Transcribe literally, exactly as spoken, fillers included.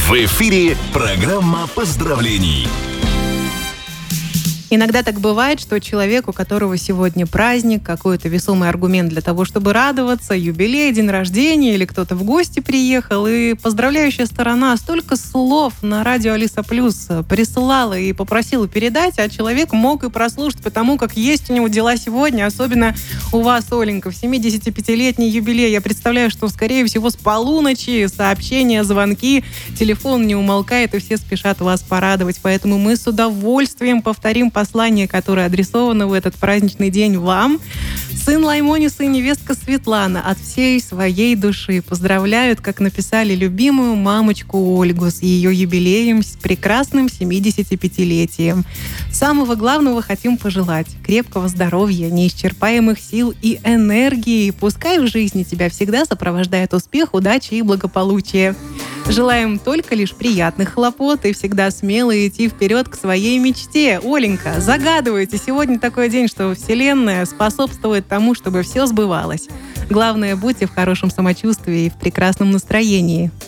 В эфире программа поздравлений. Иногда так бывает, что человек, у которого сегодня праздник, какой-то весомый аргумент для того, чтобы радоваться, юбилей, день рождения, или кто-то в гости приехал, и поздравляющая сторона столько слов на радио Алиса Плюс присылала и попросила передать, а человек мог и прослушать, потому как есть у него дела сегодня, особенно у вас, Оленька, в семидесятипятилетний юбилей. Я представляю, что, скорее всего, с полуночи сообщения, звонки, телефон не умолкает, и все спешат вас порадовать. Поэтому мы с удовольствием повторим послание, которое адресовано в этот праздничный день вам. Сын Лаймониса и невестка Светлана от всей своей души поздравляют, как написали, любимую мамочку Ольгу с ее юбилеем, с прекрасным семидесятипятилетием. Самого главного хотим пожелать: крепкого здоровья, неисчерпаемых сил и энергии. Пускай в жизни тебя всегда сопровождает успех, удача и благополучие. Желаем только лишь приятных хлопот и всегда смело идти вперед к своей мечте. Оленька, загадывайте. Сегодня такой день, что Вселенная способствует тому, чтобы все сбывалось. Главное, будьте в хорошем самочувствии и в прекрасном настроении.